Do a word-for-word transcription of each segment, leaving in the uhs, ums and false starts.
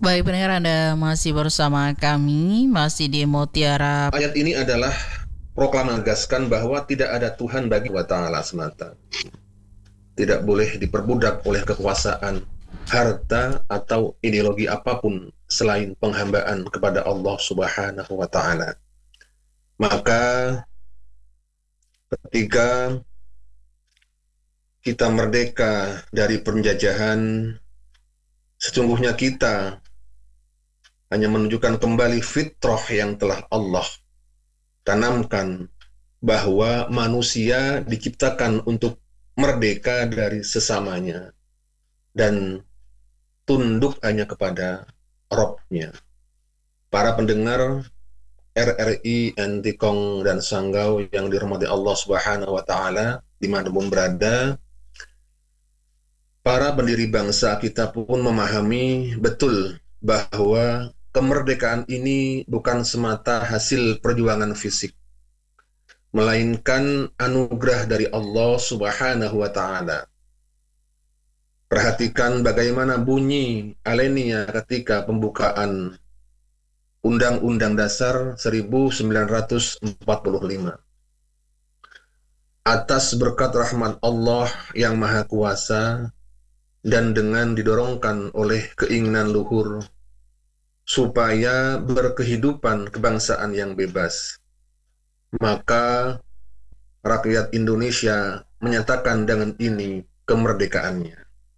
Baik pendengar, Anda masih bersama kami, masih di Mutiara. Ayat ini adalah proklamasi menegaskan bahwa tidak ada Tuhan bagi wa ta'ala semata. Tidak boleh diperbudak oleh kekuasaan, harta, atau ideologi apapun selain penghambaan kepada Allah Subhanahu wa ta'ala. Maka ketika kita merdeka dari penjajahan, sesungguhnya kita hanya menunjukkan kembali fitrah yang telah Allah tanamkan, bahwa manusia diciptakan untuk merdeka dari sesamanya dan tunduk hanya kepada Robnya. Para pendengar R R I, Antikong, dan Sanggau yang dirahmati Allah Subhanahu wa Ta'ala, dimanapun berada, para pendiri bangsa kita pun memahami betul bahwa kemerdekaan ini bukan semata hasil perjuangan fisik, melainkan anugerah dari Allah Subhanahu wa Ta'ala. Perhatikan bagaimana bunyi alenia ketika pembukaan Undang-Undang Dasar seribu sembilan ratus empat puluh lima. Atas berkat rahmat Allah yang Maha Kuasa dan dengan didorongkan oleh keinginan luhur supaya berkehidupan kebangsaan yang bebas, maka rakyat Indonesia menyatakan dengan ini kemerdekaannya.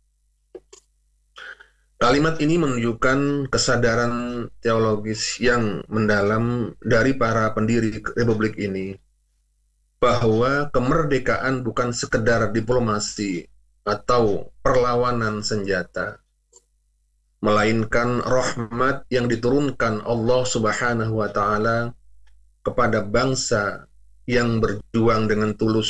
Kalimat ini menunjukkan kesadaran teologis yang mendalam dari para pendiri Republik ini, bahwa kemerdekaan bukan sekedar diplomasi atau perlawanan senjata, melainkan rahmat yang diturunkan Allah Subhanahu wa Ta'ala kepada bangsa yang berjuang dengan tulus.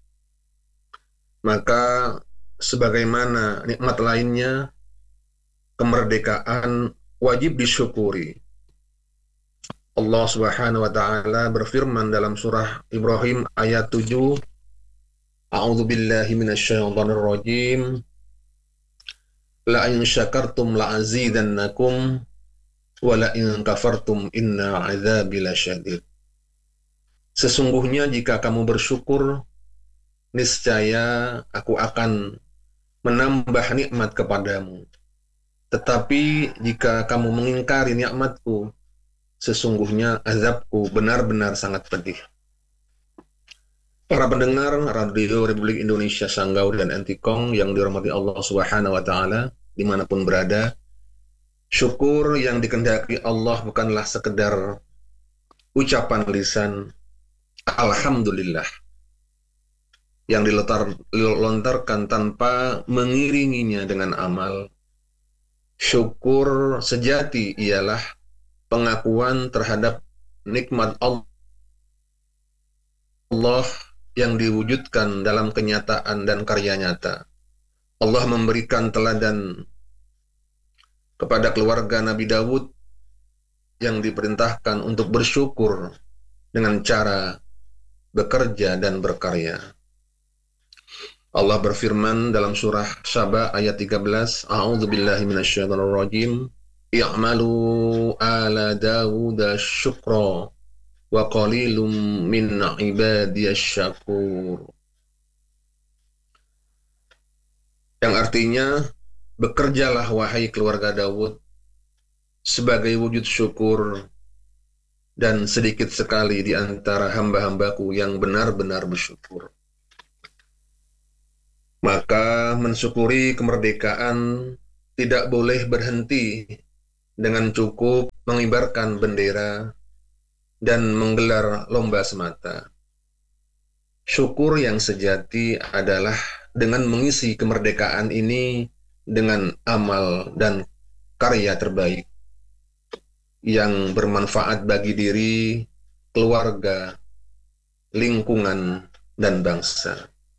Maka sebagaimana nikmat lainnya, kemerdekaan wajib disyukuri. Allah Subhanahu wa Ta'ala berfirman dalam surah Ibrahim ayat tujuh, A'udzu billahi minasyaitonir rajim, la in syakartum la'azidannakum wa la in kafartum inna 'adzabi lasyadid. Sesungguhnya jika kamu bersyukur, niscaya aku akan menambah nikmat kepadamu. Tetapi jika kamu mengingkari nikmatku, sesungguhnya azabku benar-benar sangat pedih. Para pendengar Radio Republik Indonesia Sanggau dan Antikong yang dirahmati Allah Subhanahu wa Ta'ala, dimanapun berada, syukur yang dikehendaki Allah bukanlah sekedar ucapan lisan Alhamdulillah yang dilontarkan tanpa mengiringinya dengan amal. Syukur sejati ialah pengakuan terhadap nikmat Allah yang diwujudkan dalam kenyataan dan karya nyata. Allah memberikan teladan kepada keluarga Nabi Daud yang diperintahkan untuk bersyukur dengan cara bekerja dan berkarya. Allah berfirman dalam surah Saba ayat tiga belas, A'udzu billahi minasyaitonir rajim, I'malu ala Dawud syukra wa qalilum min ibadiyasy syakur. Yang artinya, bekerjalah wahai keluarga Daud sebagai wujud syukur, dan sedikit sekali di antara hamba-hambaku yang benar-benar bersyukur. Maka mensyukuri kemerdekaan tidak boleh berhenti dengan cukup mengibarkan bendera dan menggelar lomba semata. Syukur yang sejati adalah dengan mengisi kemerdekaan ini dengan amal dan karya terbaik yang bermanfaat bagi diri, keluarga, lingkungan, dan bangsa.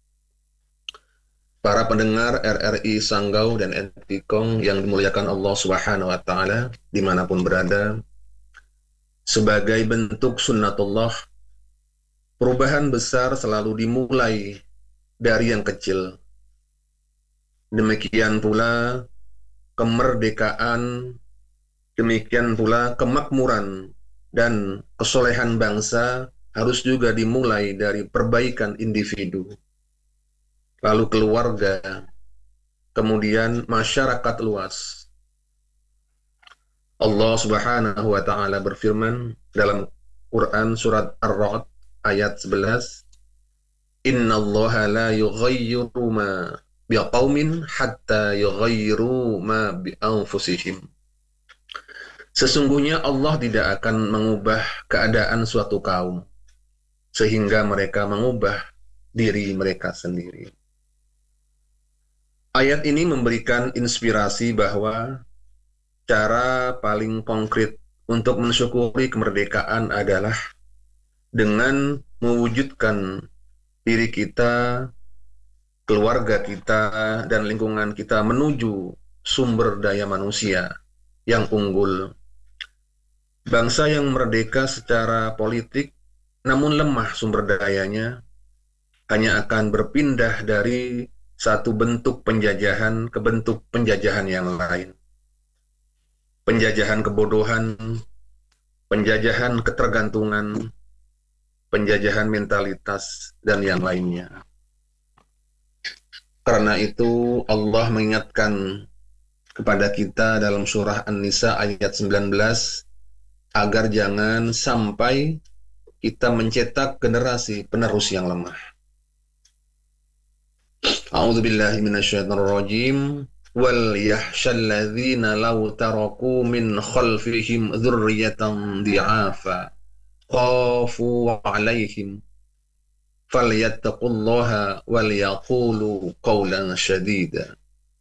Para pendengar R R I Sanggau dan Antikong yang dimuliakan Allah Subhanahu wa Ta'ala, dimanapun berada, sebagai bentuk sunnatullah, perubahan besar selalu dimulai dari yang kecil. Demikian pula kemerdekaan Demikian pula kemakmuran dan kesolehan bangsa harus juga dimulai dari perbaikan individu, lalu keluarga, kemudian masyarakat luas. Allah Subhanahu wa taala berfirman dalam Quran surat Ar-Ra'd ayat sebelas, "Innallaha la yughayyiru ma biqaumin hatta yughayyiru ma bi anfusihim." Sesungguhnya Allah tidak akan mengubah keadaan suatu kaum sehingga mereka mengubah diri mereka sendiri. Ayat ini memberikan inspirasi bahwa cara paling konkret untuk mensyukuri kemerdekaan adalah dengan mewujudkan diri kita, keluarga kita, dan lingkungan kita menuju sumber daya manusia yang unggul. Bangsa yang merdeka secara politik namun lemah sumber dayanya hanya akan berpindah dari satu bentuk penjajahan ke bentuk penjajahan yang lain. Penjajahan kebodohan, penjajahan ketergantungan, penjajahan mentalitas, dan yang lainnya. Karena itu Allah mengingatkan kepada kita dalam surah An-Nisa ayat sembilan belas agar jangan sampai kita mencetak generasi penerus yang lemah. A'udzubillahi minasyaitonir rajim. Wal yahshal ladzina law taraku min khalfihim dzurriyyatan dhi'afa khafu 'alaihim falyattaqullaha wal yaqulu qawlan shadida.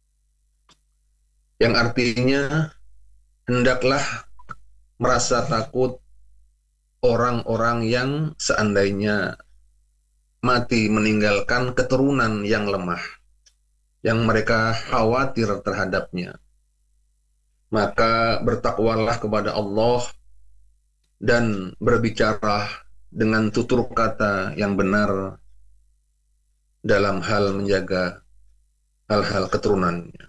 Yang artinya, hendaklah merasa takut orang-orang yang seandainya mati meninggalkan keturunan yang lemah, yang mereka khawatir terhadapnya. Maka bertakwalah kepada Allah dan berbicara dengan tutur kata yang benar dalam hal menjaga hal-hal keturunannya.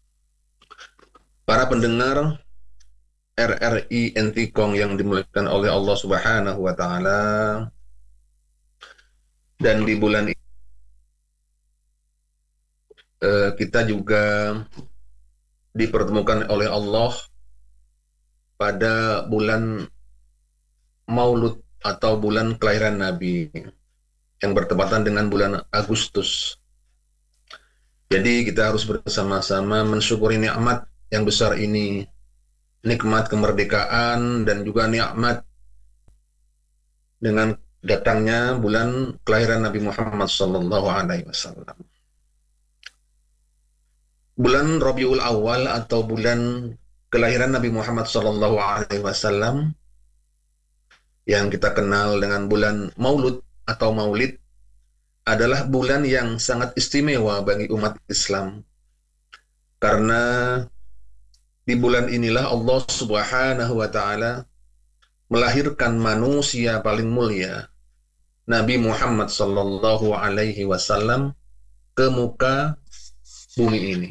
Para pendengar R R I Entikong yang dimuliakan oleh Allah Subhanahu wa taala, dan di bulan ini eh, kita juga dipertemukan oleh Allah pada bulan Maulud atau bulan kelahiran Nabi yang bertepatan dengan bulan Agustus. Jadi kita harus bersama-sama mensyukuri nikmat yang besar ini, nikmat kemerdekaan dan juga nikmat dengan datangnya bulan kelahiran Nabi Muhammad sallallahu alaihi wasallam. Bulan Rabiul Awal atau bulan kelahiran Nabi Muhammad sallallahu alaihi wasallam yang kita kenal dengan bulan Maulud atau Maulid adalah bulan yang sangat istimewa bagi umat Islam, karena di bulan inilah Allah Subhanahu wa taala melahirkan manusia paling mulia, Nabi Muhammad sallallahu alaihi wasallam, ke muka bumi ini.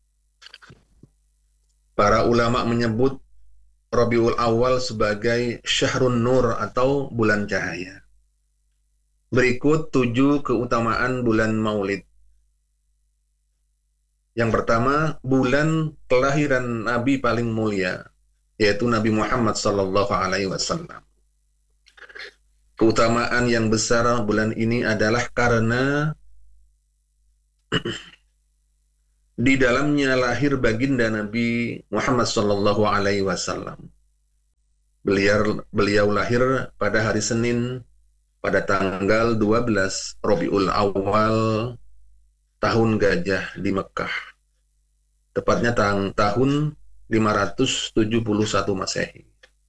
Para ulama menyebut Rabiul Awal sebagai Syahrun Nur atau bulan cahaya. Berikut tujuh keutamaan bulan Maulid. Yang pertama, bulan kelahiran Nabi paling mulia, yaitu Nabi Muhammad sallallahu alaihi wasallam. Keutamaan yang besar bulan ini adalah karena di dalamnya lahir baginda Nabi Muhammad sallallahu alaihi wasallam. Beliau beliau lahir pada hari Senin pada tanggal dua belas Rabiul Awal tahun Gajah di Mekah. Tepatnya tang tahun lima ratus tujuh puluh satu Masehi.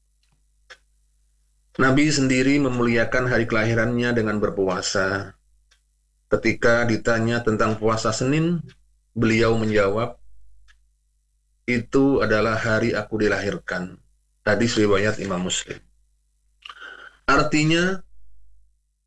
Nabi sendiri memuliakan hari kelahirannya dengan berpuasa. Ketika ditanya tentang puasa Senin, beliau menjawab, "Itu adalah hari aku dilahirkan." Hadis riwayat Imam Muslim. Artinya,